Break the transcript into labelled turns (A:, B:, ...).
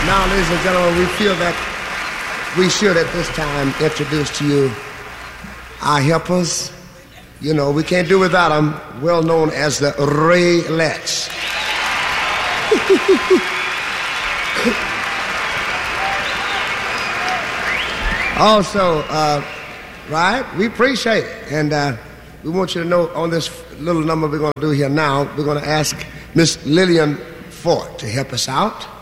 A: Now, ladies and gentlemen, we feel that we should at this time introduce to you our helpers. You know, we can't do without them, well known as the Raelettes. Also, right, we appreciate it. And we want you to know on this little number we're going to do here now, we're going to ask Miss Lillian Ford to help us out.